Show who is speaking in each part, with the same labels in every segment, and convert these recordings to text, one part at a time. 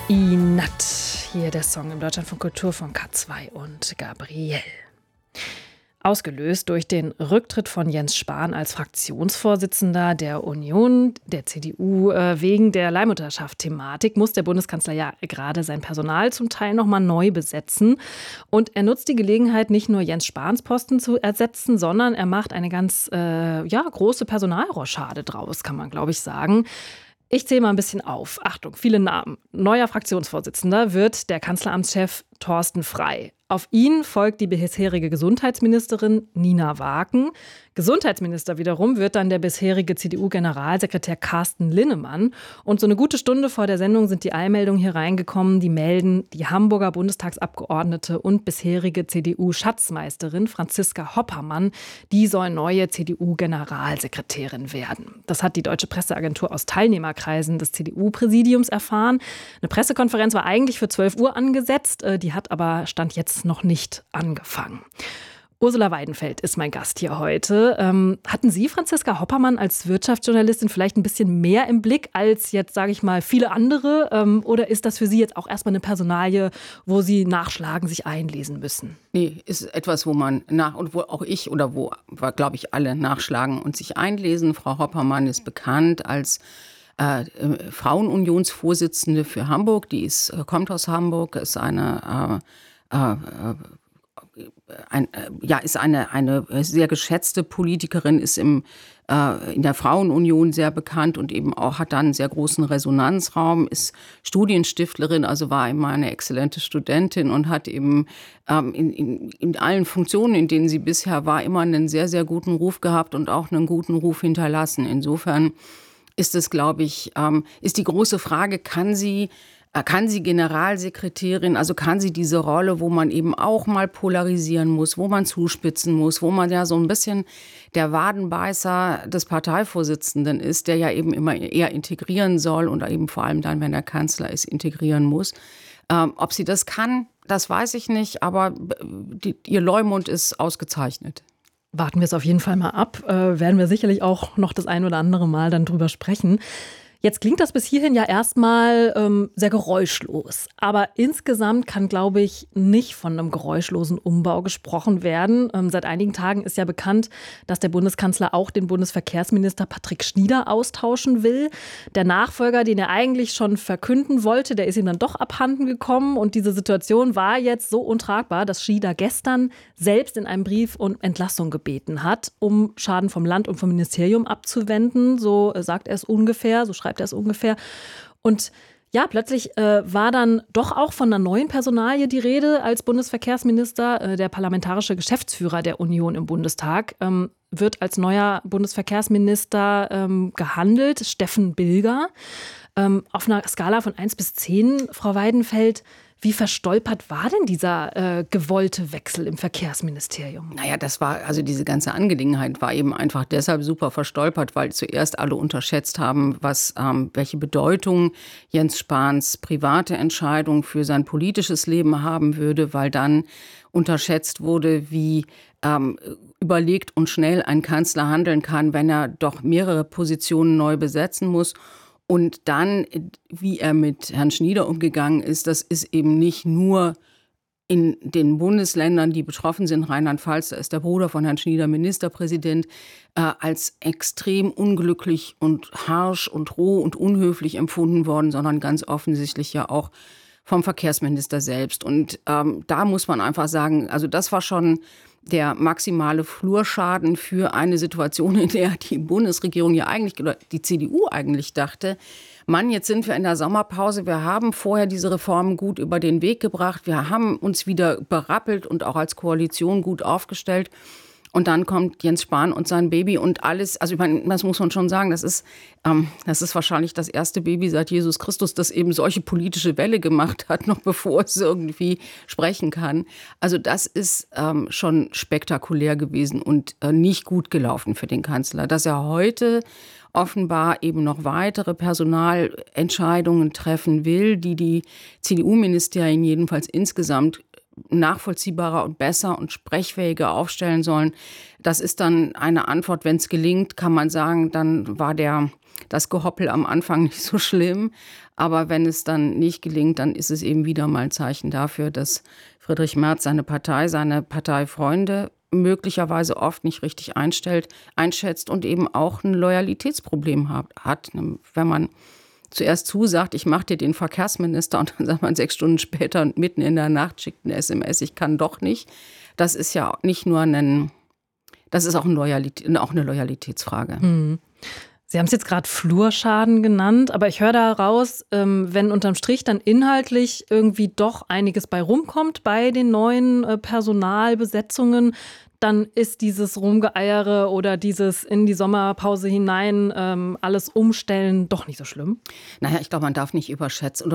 Speaker 1: Inat, hier der Song im Deutschlandfunk Kultur von K2 und Gabriel. Ausgelöst durch den Rücktritt von Jens Spahn als Fraktionsvorsitzender der Union, der CDU, wegen der Leihmutterschaft-Thematik, muss der Bundeskanzler ja gerade sein Personal zum Teil nochmal neu besetzen. Und er nutzt die Gelegenheit, nicht nur Jens Spahns Posten zu ersetzen, sondern er macht eine ganz große Personalrochade draus, kann man, glaube ich, sagen. Ich zähle mal ein bisschen auf. Achtung, viele Namen. Neuer Fraktionsvorsitzender wird der Kanzleramtschef Thorsten Frey. Auf ihn folgt die bisherige Gesundheitsministerin Nina Waken. Gesundheitsminister wiederum wird dann der bisherige CDU-Generalsekretär Carsten Linnemann. Und so eine gute Stunde vor der Sendung sind die Eilmeldungen hier reingekommen, die melden, die Hamburger Bundestagsabgeordnete und bisherige CDU-Schatzmeisterin Franziska Hoppermann, die soll neue CDU-Generalsekretärin werden. Das hat die Deutsche Presseagentur aus Teilnehmerkreisen des CDU-Präsidiums erfahren. Eine Pressekonferenz war eigentlich für 12 Uhr angesetzt, die hat aber Stand jetzt noch nicht angefangen. Ursula Weidenfeld ist mein Gast hier heute. Hatten Sie Franziska Hoppermann als Wirtschaftsjournalistin vielleicht ein bisschen mehr im Blick als jetzt, sage ich mal, viele andere? Oder ist das für Sie jetzt auch erstmal eine Personalie, wo Sie nachschlagen, sich einlesen müssen?
Speaker 2: Nee, ist etwas, wo man und wo auch ich oder wo, glaube ich, alle nachschlagen und sich einlesen. Frau Hoppermann ist bekannt als Frauenunionsvorsitzende für Hamburg. Die kommt aus Hamburg, ist eine sehr geschätzte Politikerin, ist in der Frauenunion sehr bekannt und eben auch hat dann einen sehr großen Resonanzraum, ist Studienstiftlerin, also war immer eine exzellente Studentin und hat eben in allen Funktionen, in denen sie bisher war, immer einen sehr, sehr guten Ruf gehabt und auch einen guten Ruf hinterlassen. Insofern ist es, glaube ich, ist die große Frage, kann sie Generalsekretärin, also kann sie diese Rolle, wo man eben auch mal polarisieren muss, wo man zuspitzen muss, wo man ja so ein bisschen der Wadenbeißer des Parteivorsitzenden ist, der ja eben immer eher integrieren soll und eben vor allem dann, wenn er Kanzler ist, integrieren muss. Ob sie das kann, das weiß ich nicht, aber ihr Leumund ist ausgezeichnet.
Speaker 1: Warten wir es auf jeden Fall mal ab. Werden wir sicherlich auch noch das ein oder andere Mal dann drüber sprechen. Jetzt klingt das bis hierhin ja erstmal sehr geräuschlos. Aber insgesamt kann, glaube ich, nicht von einem geräuschlosen Umbau gesprochen werden. Seit einigen Tagen ist ja bekannt, dass der Bundeskanzler auch den Bundesverkehrsminister Patrick Schnieder austauschen will. Der Nachfolger, den er eigentlich schon verkünden wollte, der ist ihm dann doch abhanden gekommen. Und diese Situation war jetzt so untragbar, dass Schnieder gestern selbst in einem Brief um Entlassung gebeten hat, um Schaden vom Land und vom Ministerium abzuwenden. So sagt er es ungefähr, so schreibt er es ungefähr. Und ja, plötzlich war dann doch auch von einer neuen Personalie die Rede als Bundesverkehrsminister. Der parlamentarische Geschäftsführer der Union im Bundestag wird als neuer Bundesverkehrsminister gehandelt, Steffen Bilger. Auf einer Skala von 1 bis 10, Frau Weidenfeld, wie verstolpert war denn dieser gewollte Wechsel im Verkehrsministerium?
Speaker 2: Naja, diese ganze Angelegenheit war eben einfach deshalb super verstolpert, weil zuerst alle unterschätzt haben, welche Bedeutung Jens Spahns private Entscheidung für sein politisches Leben haben würde, weil dann unterschätzt wurde, wie überlegt und schnell ein Kanzler handeln kann, wenn er doch mehrere Positionen neu besetzen muss. Und dann, wie er mit Herrn Schnieder umgegangen ist, das ist eben nicht nur in den Bundesländern, die betroffen sind, Rheinland-Pfalz, da ist der Bruder von Herrn Schnieder Ministerpräsident, als extrem unglücklich und harsch und roh und unhöflich empfunden worden, sondern ganz offensichtlich ja auch vom Verkehrsminister selbst. Und da muss man einfach sagen, also das war schon der maximale Flurschaden für eine Situation, in der die Bundesregierung ja eigentlich, oder die CDU eigentlich dachte, Mann, jetzt sind wir in der Sommerpause, wir haben vorher diese Reformen gut über den Weg gebracht, wir haben uns wieder berappelt und auch als Koalition gut aufgestellt. Und dann kommt Jens Spahn und sein Baby und alles, also ich meine, das muss man schon sagen, das ist wahrscheinlich das erste Baby seit Jesus Christus, das eben solche politische Welle gemacht hat, noch bevor es irgendwie sprechen kann. Also das ist schon spektakulär gewesen und nicht gut gelaufen für den Kanzler. Dass er heute offenbar eben noch weitere Personalentscheidungen treffen will, die CDU-Ministerien jedenfalls insgesamt nachvollziehbarer und besser und sprechfähiger aufstellen sollen. Das ist dann eine Antwort, wenn es gelingt, kann man sagen, dann war der das Gehoppel am Anfang nicht so schlimm. Aber wenn es dann nicht gelingt, dann ist es eben wieder mal ein Zeichen dafür, dass Friedrich Merz seine Parteifreunde möglicherweise oft nicht richtig einschätzt und eben auch ein Loyalitätsproblem hat. Wenn man zuerst zusagt, ich mache dir den Verkehrsminister und dann sagt man 6 Stunden später und mitten in der Nacht schickt eine SMS, ich kann doch nicht. Das ist ja nicht nur das ist auch eine Loyalitätsfrage.
Speaker 1: Mhm. Sie haben es jetzt gerade Flurschaden genannt, aber ich höre da raus, wenn unterm Strich dann inhaltlich irgendwie doch einiges bei rumkommt bei den neuen Personalbesetzungen, dann ist dieses Rumgeeiere oder dieses in die Sommerpause hinein alles umstellen doch nicht so schlimm?
Speaker 2: Naja, ich glaube, man darf nicht überschätzen,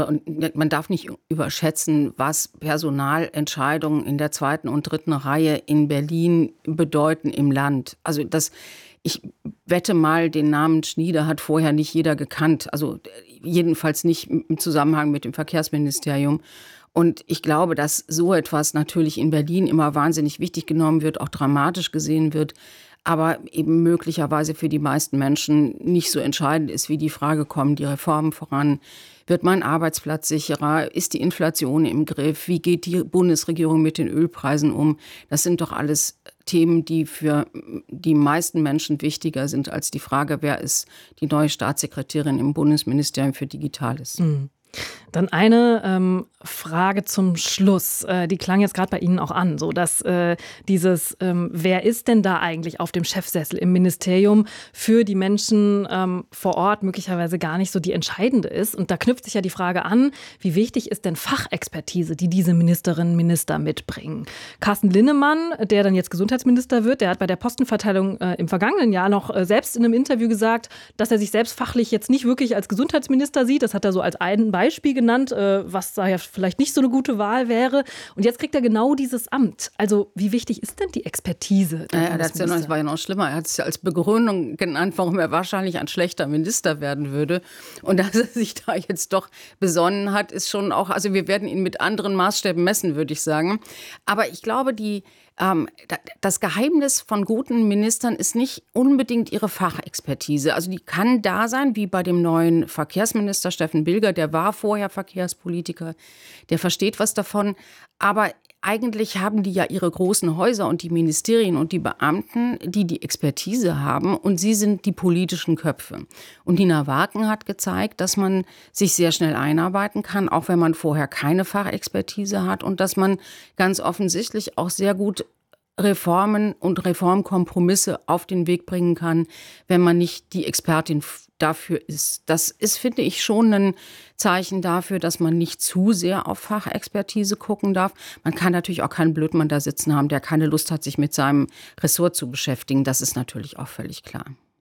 Speaker 2: was Personalentscheidungen in der 2. und 3. Reihe in Berlin bedeuten im Land. Also ich wette mal, den Namen Schnieder hat vorher nicht jeder gekannt. Also jedenfalls nicht im Zusammenhang mit dem Verkehrsministerium. Und ich glaube, dass so etwas natürlich in Berlin immer wahnsinnig wichtig genommen wird, auch dramatisch gesehen wird, aber eben möglicherweise für die meisten Menschen nicht so entscheidend ist, wie die Frage, kommen die Reformen voran? Wird mein Arbeitsplatz sicherer? Ist die Inflation im Griff? Wie geht die Bundesregierung mit den Ölpreisen um? Das sind doch alles Themen, die für die meisten Menschen wichtiger sind als die Frage, wer ist die neue Staatssekretärin im Bundesministerium für Digitales.
Speaker 1: Mhm. Dann eine Frage zum Schluss. Die klang jetzt gerade bei Ihnen auch an, so dass wer ist denn da eigentlich auf dem Chefsessel im Ministerium für die Menschen vor Ort möglicherweise gar nicht so die entscheidende ist. Und da knüpft sich ja die Frage an, wie wichtig ist denn Fachexpertise, die diese Ministerinnen und Minister mitbringen? Carsten Linnemann, der dann jetzt Gesundheitsminister wird, der hat bei der Postenverteilung im vergangenen Jahr noch selbst in einem Interview gesagt, dass er sich selbst fachlich jetzt nicht wirklich als Gesundheitsminister sieht. Das hat er so als ein Beispiel genannt, was da ja vielleicht nicht so eine gute Wahl wäre. Und jetzt kriegt er genau dieses Amt. Also wie wichtig ist denn die Expertise?
Speaker 2: Das war ja noch schlimmer. Er hat es ja als Begründung genannt, warum er wahrscheinlich ein schlechter Minister werden würde. Und dass er sich da jetzt doch besonnen hat, ist schon auch, also wir werden ihn mit anderen Maßstäben messen, würde ich sagen. Aber ich glaube, das Geheimnis von guten Ministern ist nicht unbedingt ihre Fachexpertise. Also die kann da sein, wie bei dem neuen Verkehrsminister Steffen Bilger, der war vorher Verkehrspolitiker, der versteht was davon. Aber eigentlich haben die ja ihre großen Häuser und die Ministerien und die Beamten, die Expertise haben, und sie sind die politischen Köpfe. Und Nina Waken hat gezeigt, dass man sich sehr schnell einarbeiten kann, auch wenn man vorher keine Fachexpertise hat, und dass man ganz offensichtlich auch sehr gut Reformen und Reformkompromisse auf den Weg bringen kann, wenn man nicht die Expertin dafür ist. Das ist, finde ich, schon ein Zeichen dafür, dass man nicht zu sehr auf Fachexpertise gucken darf. Man kann natürlich auch keinen Blödmann da sitzen haben, der keine Lust hat, sich mit seinem Ressort zu beschäftigen. Das ist natürlich auch völlig klar.